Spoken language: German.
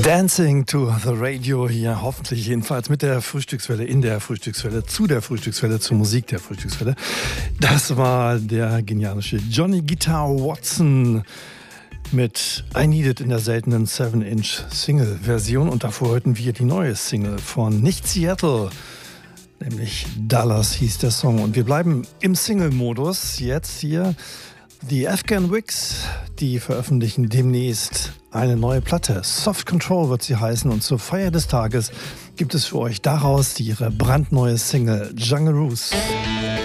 Dancing to the Radio hier, hoffentlich jedenfalls mit der Frühstückswelle, in der Frühstückswelle, zu der Frühstückswelle, zur Musik der Frühstückswelle. Das war der genialische Johnny Guitar Watson mit I Need It in der seltenen 7-Inch Single-Version. Und davor hörten wir die neue Single von nicht Seattle, nämlich Dallas hieß der Song. Und wir bleiben im Single-Modus jetzt hier. Die Afghan Wigs, die veröffentlichen demnächst eine neue Platte. Soft Control wird sie heißen. Und zur Feier des Tages gibt es für euch daraus ihre brandneue Single Jungaroos.